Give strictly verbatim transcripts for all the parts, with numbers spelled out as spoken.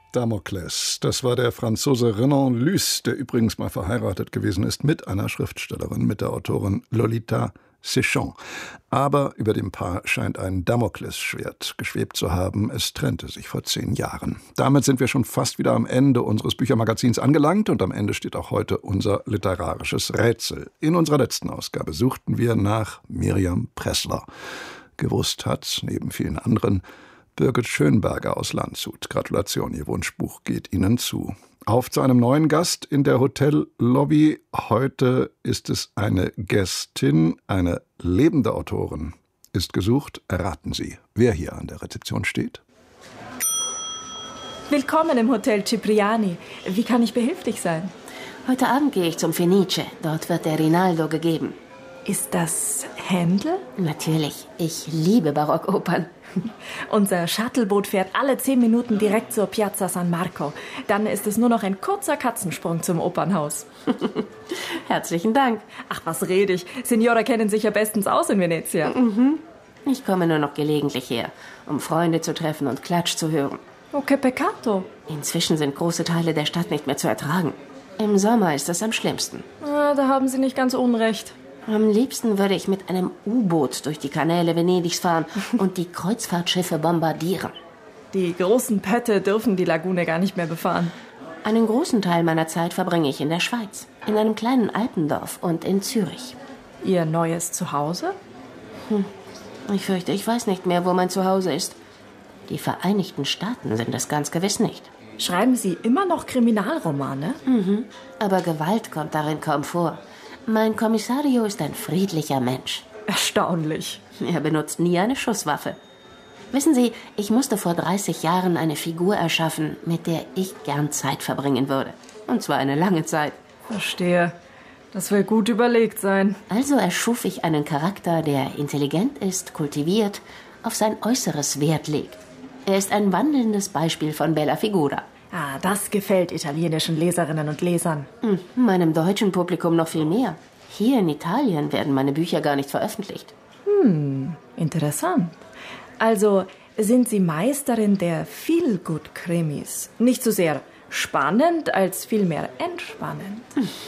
Damokles, das war der Franzose Renan Luce, der übrigens mal verheiratet gewesen ist mit einer Schriftstellerin, mit der Autorin Lolita Séchant. Aber über dem Paar scheint ein Damoklesschwert geschwebt zu haben. Es trennte sich vor zehn Jahren. Damit sind wir schon fast wieder am Ende unseres Büchermagazins angelangt und am Ende steht auch heute unser literarisches Rätsel. In unserer letzten Ausgabe suchten wir nach Mirjam Pressler. Gewusst hat, neben vielen anderen, Birgit Schönberger aus Landshut. Gratulation, Ihr Wunschbuch geht Ihnen zu. Auf zu einem neuen Gast in der Hotellobby. Heute ist es eine Gästin, eine lebende Autorin. Ist gesucht, erraten Sie, wer hier an der Rezeption steht? Willkommen im Hotel Cipriani. Wie kann ich behilflich sein? Heute Abend gehe ich zum Fenice. Dort wird der Rinaldo gegeben. Ist das Händel? Natürlich. Ich liebe Barockopern. Unser Shuttleboot fährt alle zehn Minuten direkt zur Piazza San Marco. Dann ist es nur noch ein kurzer Katzensprung zum Opernhaus. Herzlichen Dank. Ach, was rede ich. Signora kennen sich ja bestens aus in Venezia. Mhm. Ich komme nur noch gelegentlich her, um Freunde zu treffen und Klatsch zu hören. Oh, che peccato. Inzwischen sind große Teile der Stadt nicht mehr zu ertragen. Im Sommer ist es am schlimmsten. Ah, da haben Sie nicht ganz unrecht. Am liebsten würde ich mit einem U-Boot durch die Kanäle Venedigs fahren und die Kreuzfahrtschiffe bombardieren. Die großen Pötte dürfen die Lagune gar nicht mehr befahren. Einen großen Teil meiner Zeit verbringe ich in der Schweiz, in einem kleinen Alpendorf und in Zürich. Ihr neues Zuhause? Hm. Ich fürchte, ich weiß nicht mehr, wo mein Zuhause ist. Die Vereinigten Staaten sind es ganz gewiss nicht. Schreiben Sie immer noch Kriminalromane? Mhm. Aber Gewalt kommt darin kaum vor. Mein Kommissario ist ein friedlicher Mensch. Erstaunlich. Er benutzt nie eine Schusswaffe. Wissen Sie, ich musste vor dreißig Jahren eine Figur erschaffen, mit der ich gern Zeit verbringen würde. Und zwar eine lange Zeit. Verstehe. Das will gut überlegt sein. Also erschuf ich einen Charakter, der intelligent ist, kultiviert, auf sein Äußeres Wert legt. Er ist ein wandelndes Beispiel von Bella Figura. Ah, das gefällt italienischen Leserinnen und Lesern. Hm, meinem deutschen Publikum noch viel mehr. Hier in Italien werden meine Bücher gar nicht veröffentlicht. Hm, interessant. Also sind Sie Meisterin der Feel-Good-Krimis. Nicht so sehr spannend, als vielmehr entspannend.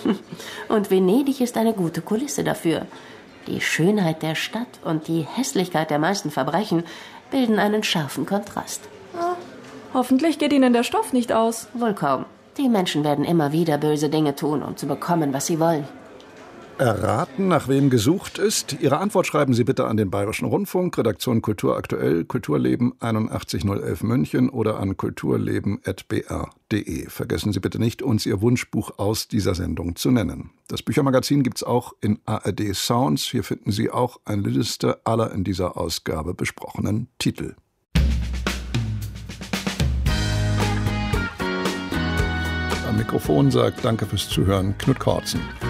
Und Venedig ist eine gute Kulisse dafür. Die Schönheit der Stadt und die Hässlichkeit der meisten Verbrechen bilden einen scharfen Kontrast. Ah. Hoffentlich geht Ihnen der Stoff nicht aus. Wohl kaum. Die Menschen werden immer wieder böse Dinge tun, um zu bekommen, was sie wollen. Erraten, nach wem gesucht ist? Ihre Antwort schreiben Sie bitte an den Bayerischen Rundfunk, Redaktion Kultur aktuell, Kulturleben einundachtzig null elf München oder an kulturleben at b r punkt d e. Vergessen Sie bitte nicht, uns Ihr Wunschbuch aus dieser Sendung zu nennen. Das Büchermagazin gibt es auch in A R D Sounds. Hier finden Sie auch eine Liste aller in dieser Ausgabe besprochenen Titel. Am Mikrofon sagt Danke fürs Zuhören Knut Kortzen.